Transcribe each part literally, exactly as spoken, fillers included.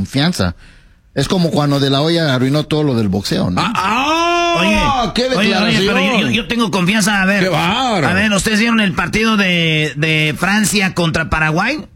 confianza. Es como cuando De La Hoya arruinó todo lo del boxeo, ¿no? Ah, ah, oye, qué declaración. Oye, oye, pero yo, yo tengo confianza. A ver, qué bárbaro. A ver, ¿ustedes vieron el partido de, de Francia contra Paraguay?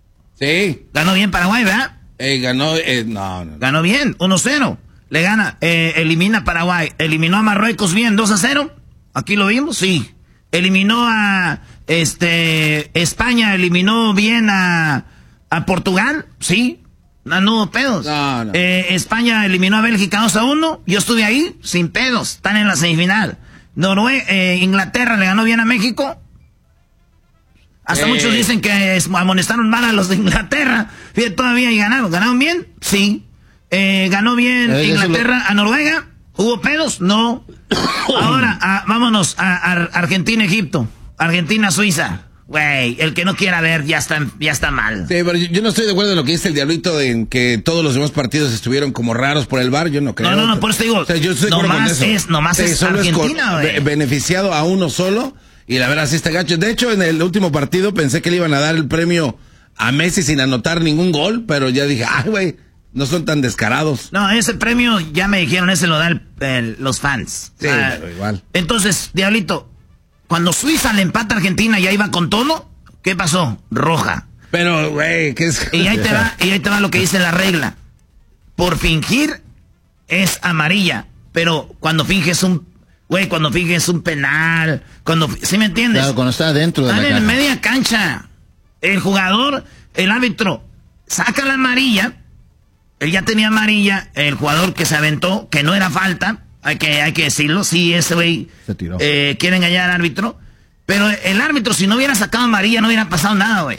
Sí. Ganó bien Paraguay, ¿verdad? Eh, ganó, eh, no, no. Ganó bien, uno cero. Le gana, eh, elimina a Paraguay. Eliminó a Marruecos bien, dos a cero. Aquí lo vimos, sí. Eliminó a este España, eliminó bien a, a Portugal, sí. No, no hubo pedos. No, no. Eh, España eliminó a Bélgica dos a uno. Yo estuve ahí, sin pedos. Están en la semifinal. Noruega, eh, Inglaterra le ganó bien a México. Hasta eh. muchos dicen que amonestaron mal a los de Inglaterra. Fíjate, todavía y ganaron. ¿Ganaron bien? Sí. Eh, ¿Ganó bien eh, Inglaterra lo... a Noruega? ¿Hubo pedos? No. Ahora, a, vámonos a, a Argentina-Egipto. Argentina-Suiza. Güey, el que no quiera ver ya está, ya está mal. Sí, pero yo, yo no estoy de acuerdo en lo que dice el Diablito en que todos los demás partidos estuvieron como raros por el V A R. Yo no creo. No, no, no, por eso te digo. O sea, yo estoy de acuerdo con eso. Es, nomás sí, es Argentina, es beneficiado a uno solo y la verdad sí está gacho. De hecho, en el último partido pensé que le iban a dar el premio a Messi sin anotar ningún gol, pero ya dije, ay, güey, no son tan descarados. No, ese premio ya me dijeron, ese lo dan los fans. Sí, ah, pero igual. Entonces, Diablito, cuando Suiza le empata a Argentina, ya iba con todo. ¿Qué pasó? Roja. Pero, güey, ¿qué es? Y ahí te va, y ahí te va lo que dice la regla. Por fingir es amarilla, pero cuando finges un, güey, cuando finges un penal, cuando, ¿sí me entiendes? Claro, cuando está dentro de Están la en caja. media cancha. El jugador, el árbitro, saca la amarilla. Él ya tenía amarilla. El jugador que se aventó, que no era falta, hay que, hay que decirlo. Sí, ese güey eh, quiere engañar al árbitro. Pero el árbitro, si no hubiera sacado amarilla, no hubiera pasado nada, güey.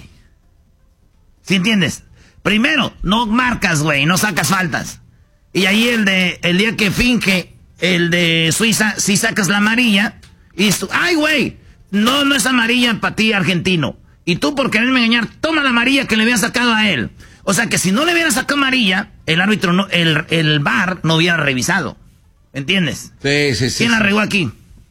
¿Sí entiendes? Primero, no marcas, güey, no sacas faltas. Y ahí el de el día que finge, el de Suiza, sí sacas la amarilla. Y dices tú, ay, güey, no, no es amarilla para ti, argentino. Y tú, por quererme engañar, toma la amarilla que le había sacado a él. O sea, que si no le hubiera sacado amarilla, el árbitro, no, el, el V A R no hubiera revisado. ¿Entiendes? Sí, sí, sí. ¿Quién sí. la regó aquí?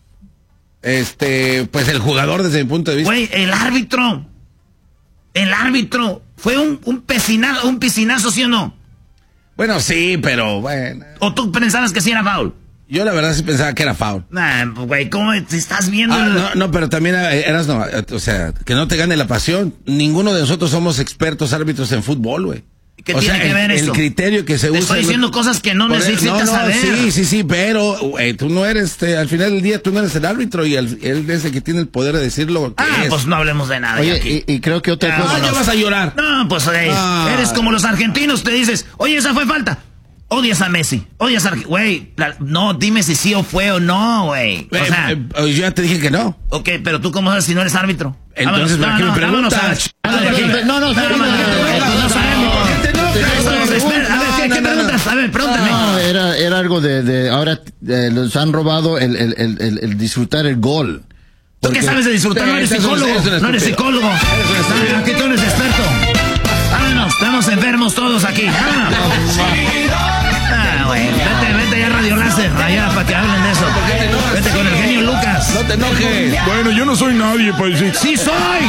Este, pues el jugador desde mi punto de vista. Güey, el árbitro. El árbitro. Fue un, un, piscinazo, un piscinazo, ¿sí o no? Bueno, sí, pero bueno. ¿O tú pensabas que sí era foul? Yo la verdad sí pensaba que era foul. Nah, güey, ¿cómo te estás viendo? Ah, el... no, no, pero también eras, no, o sea, que no te gane la pasión. Ninguno de nosotros somos expertos árbitros en fútbol, güey. ¿Qué o tiene sea, que ver el, eso? el criterio que se te usa. Estoy diciendo cosas que no Por necesitas no, no, saber. Sí, sí, sí, pero güey, tú no eres, este, al final del día tú no eres el árbitro y el, él es el que tiene el poder de decirlo. Que ah, es. Pues no hablemos de nada. Oye, aquí. y, y creo que otra ah, cosa. No, ya vas a llorar. No, pues oye, ah. eres como los argentinos, te dices, oye, esa fue falta. Odias a Messi, odias a... Güey, no, dime si sí o fue o no, güey. O eh, sea... Eh, yo ya te dije que no. Ok, pero tú cómo sabes si no eres árbitro. Entonces, ¿para qué me preguntas? No, no, no, no sabemos. A ver, ¿qué preguntas? A ver, pregúntame. No, era, era algo de, de ahora eh, los han robado el, el, el, el, el disfrutar el gol. ¿Tú qué sabes de disfrutar? No eres psicólogo. No eres psicólogo. Aquí tú eres experto. Vámonos, estamos enfermos todos aquí. Vámonos. Ah, güey, vete, vete ya a Radio Láser, allá para que hablen de eso. Vete con el genio Lucas. No te enojes. Bueno, yo no soy nadie para decir. ¡Sí soy!